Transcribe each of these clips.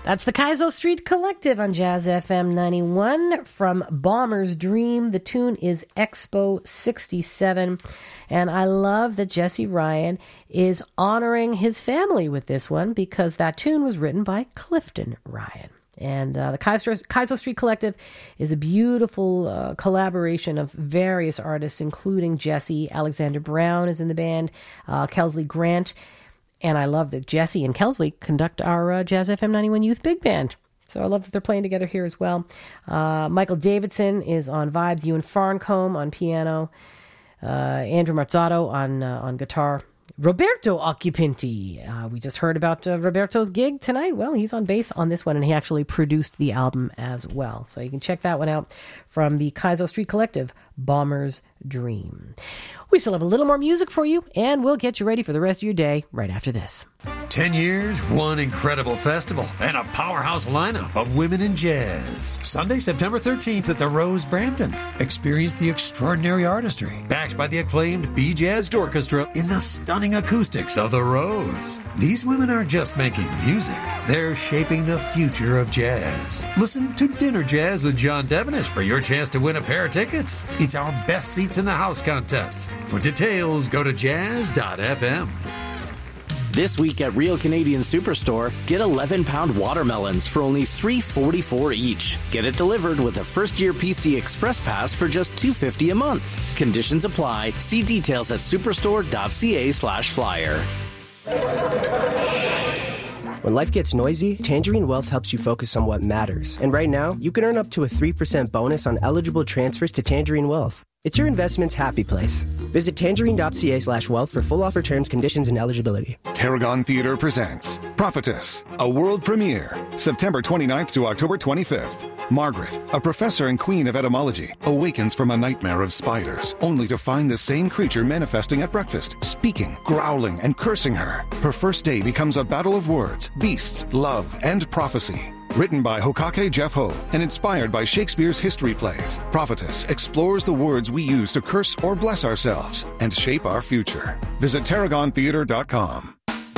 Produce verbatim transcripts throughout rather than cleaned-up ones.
That's the Kaizo Street Collective on Jazz F M ninety-one from Bomber's Dream. The tune is Expo sixty-seven. And I love that Jesse Ryan is honoring his family with this one because that tune was written by Clifton Ryan. And uh, the Kaizo, Kaizo Street Collective is a beautiful uh, collaboration of various artists, including Jesse. Alexander Brown is in the band, uh, Kelsley Grant. And I love that Jesse and Kelsley conduct our uh, Jazz F M ninety-one Youth Big Band. So I love that they're playing together here as well. Uh, Michael Davidson is on vibes. Ewan Farncombe on piano. Uh, Andrew Marzotto on uh, on guitar. Roberto Occupanti. Uh, we just heard about uh, Roberto's gig tonight. Well, he's on bass on this one, and he actually produced the album as well. So you can check that one out from the Kaizo Street Collective, Bomber's Dream. We still have a little more music for you, and we'll get you ready for the rest of your day right after this. Ten years, one incredible festival, and a powerhouse lineup of women in jazz. Sunday, September thirteenth at the Rose Brampton. Experience the extraordinary artistry, backed by the acclaimed B-Jazz Orchestra in the stunning acoustics of the Rose. These women aren't just making music, they're shaping the future of jazz. Listen to Dinner Jazz with John Devenish for your chance to win a pair of tickets. It's our Best Seats in the House contest. For details, go to jazz dot f m. This week at Real Canadian Superstore, get eleven-pound watermelons for only three dollars and forty-four cents each. Get it delivered with a first-year P C Express Pass for just two dollars and fifty cents a month. Conditions apply. See details at superstore.ca slash flyer. When life gets noisy, Tangerine Wealth helps you focus on what matters. And right now, you can earn up to a three percent bonus on eligible transfers to Tangerine Wealth. It's your investment's happy place. Visit tangerine.ca slash wealth for full offer terms, conditions, and eligibility. Tarragon Theatre presents Prophetess, a world premiere, September twenty-ninth to October twenty-fifth. Margaret, a professor and queen of etymology, awakens from a nightmare of spiders, only to find the same creature manifesting at breakfast, speaking, growling, and cursing her. Her first day becomes a battle of words, beasts, love, and prophecy. Written by Hokake Jeff Ho and inspired by Shakespeare's history plays, Prophetess explores the words we use to curse or bless ourselves and shape our future. Visit tarragon theatre dot com.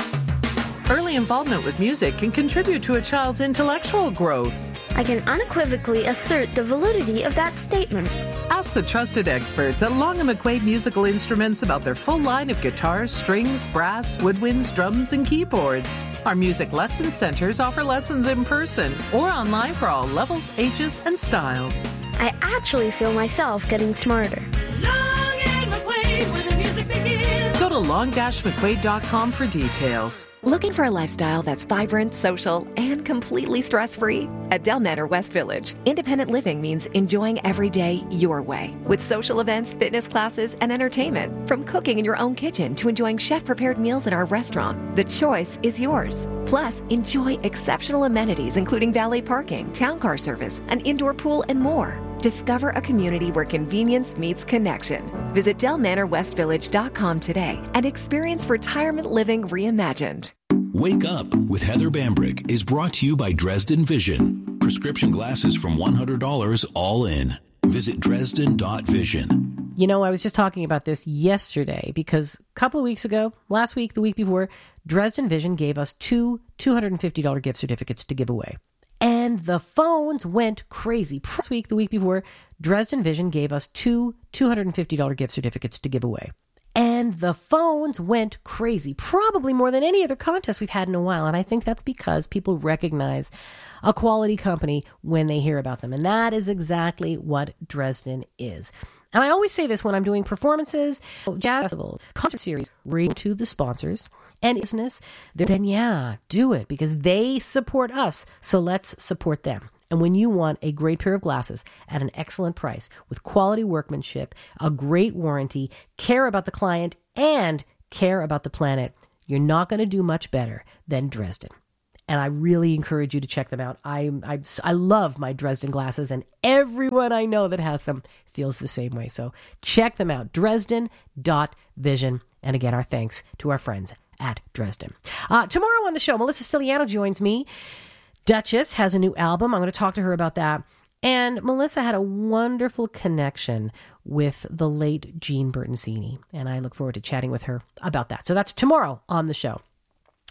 Early involvement with music can contribute to a child's intellectual growth. I can unequivocally assert the validity of that statement. Ask the trusted experts at Long and McQuaid Musical Instruments about their full line of guitars, strings, brass, woodwinds, drums, and keyboards. Our music lesson centers offer lessons in person or online for all levels, ages, and styles. I actually feel myself getting smarter. Long and McQuaid, where the music begins. Go to long dash mcquaid dot com for details. Looking for a lifestyle that's vibrant, social, and completely stress-free? At Del Manor West Village, independent living means enjoying every day your way. With social events, fitness classes, and entertainment. From cooking in your own kitchen to enjoying chef-prepared meals in our restaurant, the choice is yours. Plus, enjoy exceptional amenities including valet parking, town car service, an indoor pool, and more. Discover a community where convenience meets connection. Visit del manor west village dot com today and experience retirement living reimagined. Wake Up with Heather Bambrick is brought to you by Dresden Vision. Prescription glasses from one hundred dollars all in. Visit dresden dot vision. You know, I was just talking about this yesterday because a couple of weeks ago, last week, the week before, Dresden Vision gave us two two hundred fifty dollars gift certificates to give away. And the phones went crazy. Last week, the week before, Dresden Vision gave us two two hundred fifty dollars gift certificates to give away. And the phones went crazy, probably more than any other contest we've had in a while. And I think that's because people recognize a quality company when they hear about them. And that is exactly what Dresden is. And I always say this when I'm doing performances, jazz festival, concert series, read to the sponsors and business, then yeah, do it because they support us. So let's support them. And when you want a great pair of glasses at an excellent price with quality workmanship, a great warranty, care about the client, and care about the planet, you're not going to do much better than Dresden. And I really encourage you to check them out. I, I, I love my Dresden glasses, and everyone I know that has them feels the same way. So check them out, dresden dot vision. And again, our thanks to our friends at Dresden. Uh, tomorrow on the show, Melissa Stiliano joins me. Duchess has a new album. I'm going to talk to her about that. And Melissa had a wonderful connection with the late Jean Bertoncini, and I look forward to chatting with her about that. So that's tomorrow on the show.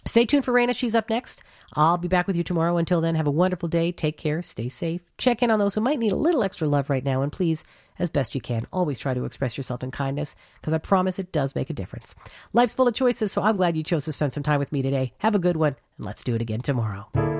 Stay tuned for Raina. She's up next. I'll be back with you tomorrow. Until then, have a wonderful day. Take care. Stay safe. Check in on those who might need a little extra love right now. And please, as best you can, always try to express yourself in kindness, because I promise it does make a difference. Life's full of choices, so I'm glad you chose to spend some time with me today. Have a good one, and let's do it again tomorrow.